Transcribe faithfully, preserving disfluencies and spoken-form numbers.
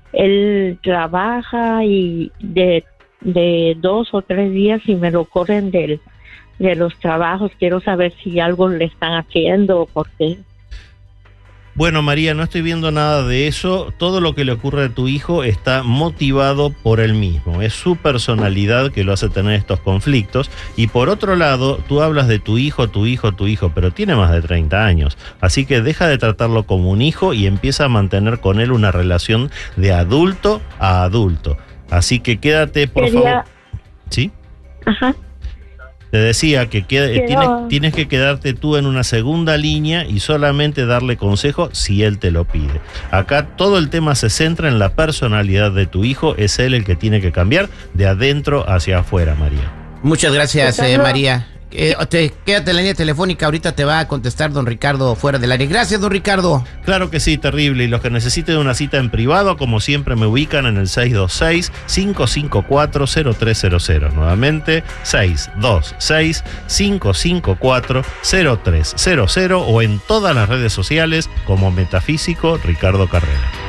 él trabaja y de, de dos o tres días y me lo corren del, de los trabajos. Quiero saber si algo le están haciendo o por qué. Bueno, María, no estoy viendo nada de eso. Todo lo que le ocurre a tu hijo está motivado por él mismo. Es su personalidad que lo hace tener estos conflictos. Y por otro lado, tú hablas de tu hijo, tu hijo, tu hijo, pero tiene más de treinta años. Así que deja de tratarlo como un hijo y empieza a mantener con él una relación de adulto a adulto. Así que quédate, por Quería... favor. ¿Sí? Ajá. Te decía que queda, Pero... tienes, tienes que quedarte tú en una segunda línea y solamente darle consejo si él te lo pide. Acá todo el tema se centra en la personalidad de tu hijo, es él el que tiene que cambiar de adentro hacia afuera, María. Muchas gracias, eh, María. Eh, te, quédate en la línea telefónica, ahorita te va a contestar don Ricardo fuera del área. Gracias, don Ricardo. Claro que sí, terrible. Y los que necesiten una cita en privado, como siempre, me ubican en el seis dos seis, cinco cinco cuatro, cero tres cero cero. Nuevamente, seis dos seis, cinco cinco cuatro, cero tres cero cero o en todas las redes sociales como Metafísico Ricardo Carrera.